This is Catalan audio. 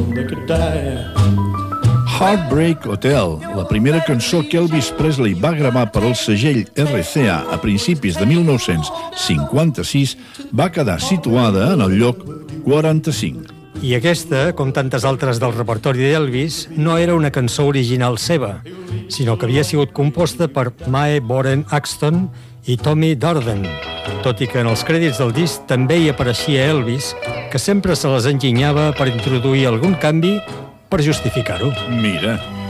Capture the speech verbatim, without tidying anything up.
Heartbreak Hotel, la primera cançó que Elvis Presley va gravar per al segell R C A a principis de mil nou-cents cinquanta-sis, va quedar situada en el lloc quaranta-cinc. I aquesta, com tantes altres del repertori d'Elvis, no era una cançó original seva, sinó que havia sigut composta per Mae Boren Axton i Tommy Durden, tot i que en els crèdits del disc també hi apareixia Elvis, que sempre se les enginyava per introduir algun canvi per justificar-ho. Mira...